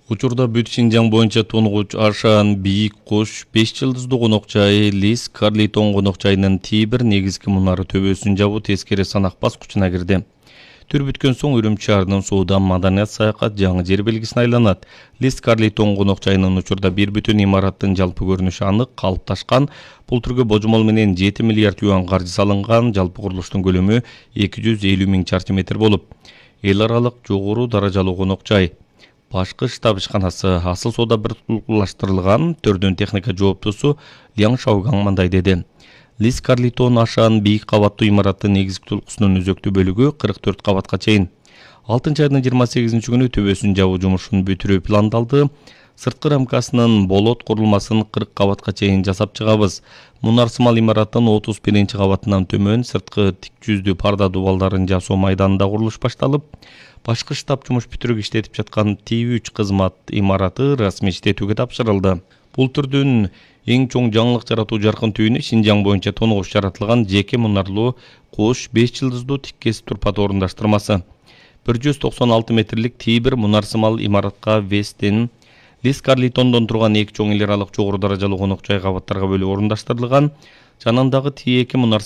Учурда бүт Шинжаң боюнча тонугуч Ашан, Бийик Кош, 5 жылдыздуу конок жайы Лис Карлитон конок жайынын Тибир негизги мунары төбөсүн жабуу тескери санак баскычына кирди. Түр бүткөн соң Үрүмчү шаарынын суудан маданият саякат жаңы жер белгисине айланат. Лис Карлитон конок жайынын учурда бир бүтүн имараттын жалпы көрүнүшү анык калыпташкан. Бул түргө божомол менен 7 миллиард юан каржы салынган, жалпы курулуштун көлөмү 250 миң чарчы метр болуп. Эл аралык жогору даражалуу конок жай. Башкы штаб ишканасы асыл соода биртукташтырылган төрдөн техника жооптусу Ляң Шаугаң мындай деди. Лис Карлитон Ашан бийик кабаттуу имараттын негизги толкусунун өзөктүү бөлүгү 44 кабатка чейин. 6 айдын 28 күнү төбөсүн жабуу жумушун бүтүрүү пландалды. Сырткы рамкасынын болот курулмасын 40 кабатка чейин жасап чыгабыз. Мунар сымал имараттын 31 кабатынан төмөн сырткы тик жүздүү парда дубалдарын жасоо майданында курулуш башталып, башкы штаб жумуш бүтүрүп иштетип жаткан Т3 кызмат имараты расмий иштетүүгө тапшырылды. Бул түрдүн эң чоң жаңылык жаратуу жаркын түйүнү Шинжаң боюнча тонугуш жаратылган жеке мунарлуу Кош 5 жылдыздуу тик кесип турпат орундаштырмасы. 196 метрлик Тибир мунар сымал имаратка Вестин Лис Карлитондон турган эки чоң эл аралык жогору даражалуу конок жай кабаттарга бөлүп орундаштырылган. Жанындагы Т2 мунар